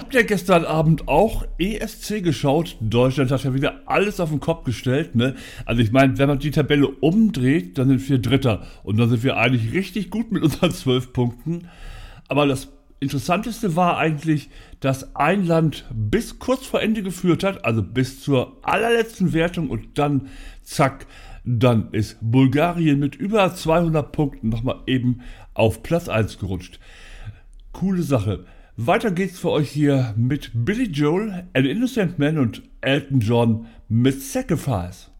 Habt ihr gestern Abend auch ESC geschaut? Deutschland hat ja wieder alles auf den Kopf gestellt, ne? Also ich meine, wenn man die Tabelle umdreht, dann sind wir Dritter. Und dann sind wir eigentlich richtig gut mit unseren 12 Punkten. Aber das Interessanteste war eigentlich, dass ein Land bis kurz vor Ende geführt hat, also bis zur allerletzten Wertung und dann, zack, dann ist Bulgarien mit über 200 Punkten nochmal eben auf Platz 1 gerutscht. Coole Sache. Weiter geht's für euch hier mit Billy Joel, An Innocent Man und Elton John mit Sacrifice.